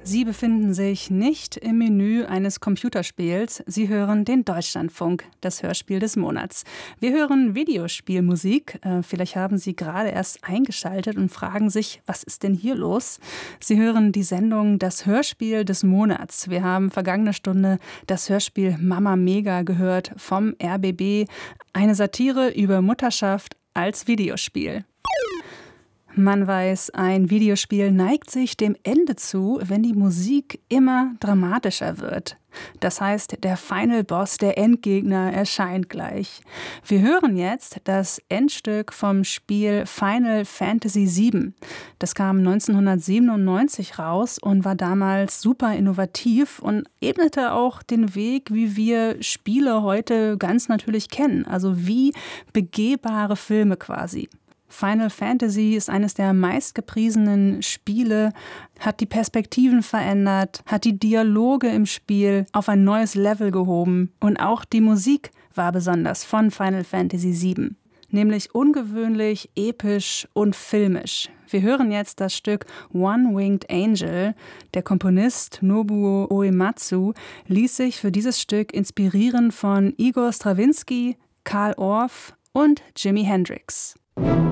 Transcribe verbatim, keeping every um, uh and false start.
Sie befinden sich nicht im Menü eines Computerspiels. Sie hören den Deutschlandfunk, das Hörspiel des Monats. Wir hören Videospielmusik. Äh, vielleicht haben Sie gerade erst eingeschaltet und fragen sich, was ist denn hier los? Sie hören die Sendung Das Hörspiel des Monats. Wir haben vergangene Stunde das Hörspiel Mama Mega gehört vom R B B. Eine Satire über Mutterschaft als Videospiel. Man weiß, ein Videospiel neigt sich dem Ende zu, wenn die Musik immer dramatischer wird. Das heißt, der Final Boss, der Endgegner, erscheint gleich. Wir hören jetzt das Endstück vom Spiel Final Fantasy sieben. Das kam neunzehnhundertsiebenundneunzig raus und war damals super innovativ und ebnete auch den Weg, wie wir Spiele heute ganz natürlich kennen. Also wie begehbare Filme quasi. Final Fantasy ist eines der meistgepriesenen Spiele, hat die Perspektiven verändert, hat die Dialoge im Spiel auf ein neues Level gehoben und auch die Musik war besonders von Final Fantasy sieben, nämlich ungewöhnlich, episch und filmisch. Wir hören jetzt das Stück One-Winged Angel. Der Komponist Nobuo Uematsu ließ sich für dieses Stück inspirieren von Igor Strawinsky, Carl Orff und Jimi Hendrix.